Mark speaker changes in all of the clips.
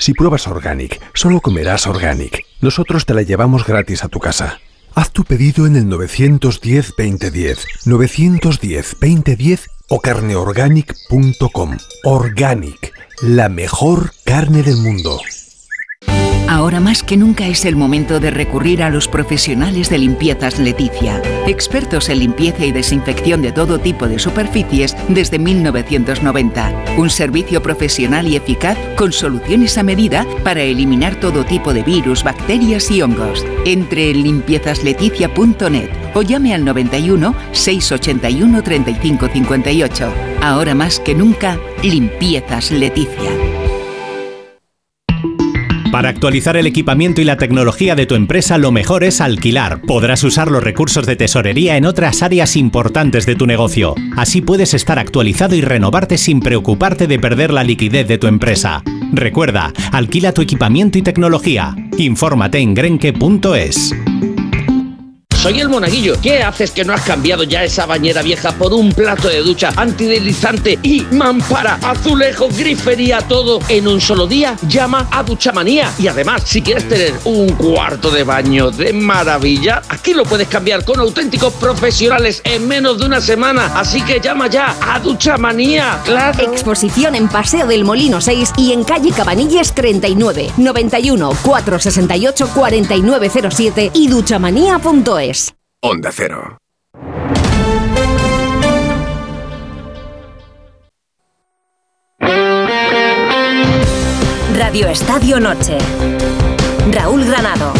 Speaker 1: Si pruebas Organic, solo comerás Organic. Nosotros te la llevamos gratis a tu casa. Haz tu pedido en el 910-2010, 910-2010 o carneorganic.com. Organic, la mejor carne del mundo.
Speaker 2: Ahora más que nunca es el momento de recurrir a los profesionales de Limpiezas Leticia, expertos en limpieza y desinfección de todo tipo de superficies desde 1990. Un servicio profesional y eficaz con soluciones a medida para eliminar todo tipo de virus, bacterias y hongos. Entre en limpiezasLeticia.net o llame al 91 681 35 58. Ahora más que nunca, Limpiezas Leticia.
Speaker 3: Para actualizar el equipamiento y la tecnología de tu empresa, lo mejor es alquilar. Podrás usar los recursos de tesorería en otras áreas importantes de tu negocio. Así puedes estar actualizado y renovarte sin preocuparte de perder la liquidez de tu empresa. Recuerda, alquila tu equipamiento y tecnología. Infórmate en grenke.es.
Speaker 4: Soy el Monaguillo. ¿Qué haces que no has cambiado ya esa bañera vieja por un plato de ducha antideslizante y mampara, azulejos, grifería, todo en un solo día? Llama a Duchamanía. Y además, si quieres tener un cuarto de baño de maravilla, aquí lo puedes cambiar con auténticos profesionales en menos de una semana. Así que llama ya a Duchamanía. ¡Claro!
Speaker 5: Exposición en Paseo del Molino 6 y en calle Cabanilles 39, 91 468 4907 y duchamanía.es.
Speaker 6: Onda Cero.
Speaker 5: Radio Estadio Noche. Raúl Granado.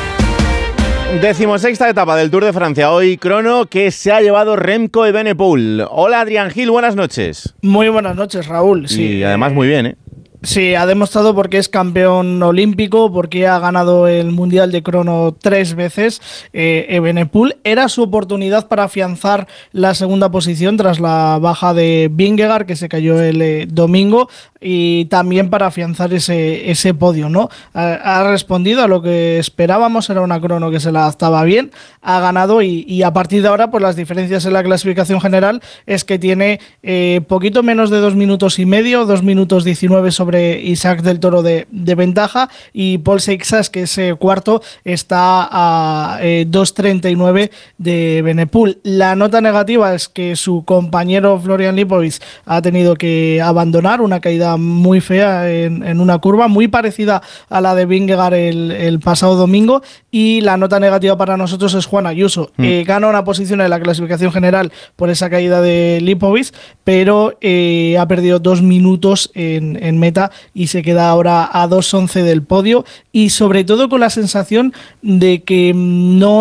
Speaker 7: 16ª etapa del Tour de Francia. Hoy crono que se ha llevado Remco Evenepoel. Hola Adrián Gil, buenas noches.
Speaker 8: Muy buenas noches, Raúl. Sí,
Speaker 7: y además muy bien, ¿eh?
Speaker 8: Sí, ha demostrado porque es campeón olímpico, porque ha ganado el Mundial de Crono 3 veces. Evenepoel era su oportunidad para afianzar la segunda posición tras la baja de Vingegaard, que se cayó el domingo, y también para afianzar ese podio, ¿no? Ha respondido a lo que esperábamos, era una crono que se la adaptaba bien, ha ganado y a partir de ahora pues las diferencias en la clasificación general es que tiene poquito menos de 2 minutos y medio, 2 minutos 19 sobre Isaac del Toro de ventaja, y Paul Seixas, que es cuarto, está a 2.39 de Evenepoel. La nota negativa es que su compañero Florian Lipovic ha tenido que abandonar, una caída muy fea en una curva muy parecida a la de Vingegaard el pasado domingo, y la nota negativa para nosotros es Juan Ayuso. Gana una posición en la clasificación general por esa caída de Lipovic, pero ha perdido 2 minutos en meta y se queda ahora a 2.11 del podio, y sobre todo con la sensación de que no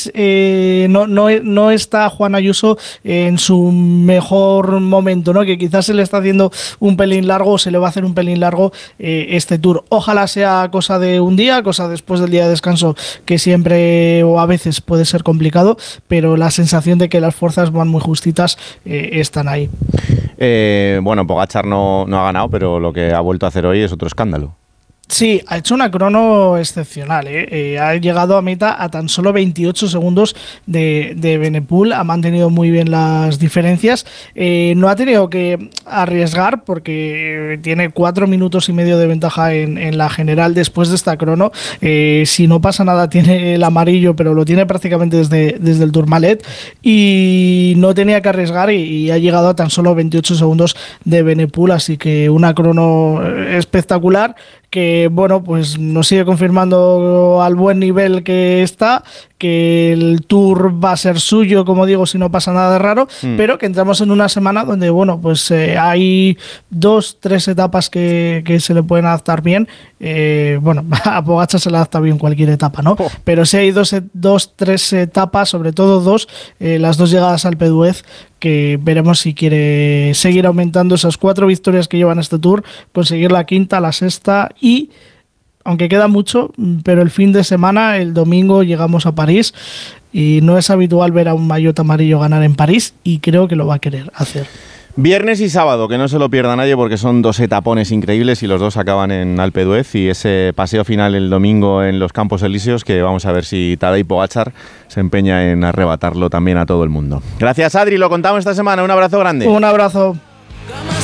Speaker 8: está Juan Ayuso en su mejor momento, ¿no? Que quizás se le está haciendo un pelín largo, o se le va a hacer un pelín largo este Tour. Ojalá sea cosa de un día, cosa después del día de descanso, que siempre o a veces puede ser complicado, pero la sensación de que las fuerzas van muy justitas están ahí.
Speaker 7: Bueno, Pogačar no ha ganado, pero lo que ha vuelto a hacer hoy es otro escándalo.
Speaker 8: Sí, ha hecho una crono excepcional, ha llegado a meta a tan solo 28 segundos de Evenepoel, ha mantenido muy bien las diferencias, no ha tenido que arriesgar porque tiene 4 minutos y medio de ventaja en la general después de esta crono. Si no pasa nada tiene el amarillo, pero lo tiene prácticamente desde el Tourmalet, y no tenía que arriesgar y ha llegado a tan solo 28 segundos de Evenepoel, así que una crono espectacular que, bueno, pues nos sigue confirmando al buen nivel que está, que el Tour va a ser suyo, como digo, si no pasa nada de raro, pero que entramos en una semana donde, bueno, pues hay 2-3 etapas que se le pueden adaptar bien. Bueno, a Pogačar se le adapta bien cualquier etapa, ¿no? Pero sí hay 2-3 etapas, sobre todo 2, las 2 llegadas al Alpe d'Huez, que veremos si quiere seguir aumentando esas 4 victorias que llevan este Tour, conseguir la quinta, la sexta, y aunque queda mucho, pero el fin de semana, el domingo, llegamos a París, y no es habitual ver a un maillot amarillo ganar en París, y creo que lo va a querer hacer.
Speaker 7: Viernes y sábado, que no se lo pierda nadie porque son 2 etapones increíbles y los 2 acaban en Alpe d'Huez, y ese paseo final el domingo en los Campos Elíseos, que vamos a ver si Tadej Pogačar se empeña en arrebatarlo también a todo el mundo. Gracias, Adri, lo contamos esta semana, un abrazo grande.
Speaker 8: Un abrazo.